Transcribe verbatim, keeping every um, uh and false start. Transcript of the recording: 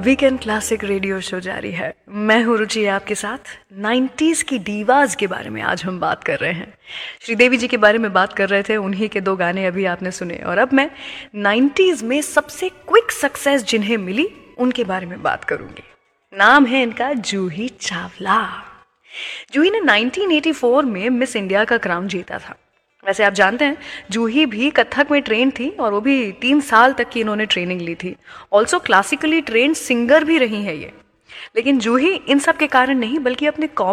Weekend classic radio show जारी है। मैं हूँ रुचि आपके साथ। नाइन्टीज़ की डीवाज के बारे में आज हम बात कर रहे हैं। श्रीदेवी जी के बारे में बात कर रहे थे, उन्हीं के दो गाने अभी आपने सुने। और अब मैं नाइन्टीज़ में सबसे क्विक सक्सेस जिन्हें मिली उनके बारे में बात करूंगी। नाम है इनका जूही चावला। जूही ने नाइनटीन एटी फोर में मिस इंडिया का क्राउन जीता था। वैसे आप जानते हैं जूही भी कथक में ट्रेन थी और वो भी तीन साल तक की इन्होंने ट्रेनिंग ली थी। ऑल्सो क्लासिकली ट्रेन सिंगर भी रही है ये। लेकिन जूही इन सब के कारण नहीं बल्कि अपने